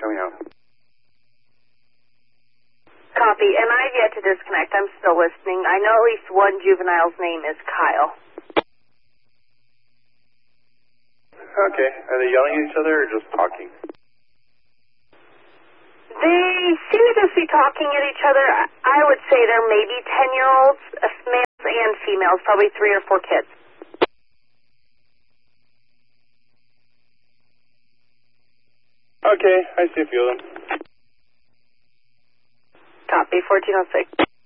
coming out. Copy, and I've yet to disconnect. I'm still listening. I know at least one juvenile's name is Kyle. Okay. Are they yelling at each other or just talking? They seem to just be talking at each other. I would say they're maybe 10-year-olds, males and females, probably 3 or 4 kids. Okay, I see a few of them. Copy, 1406.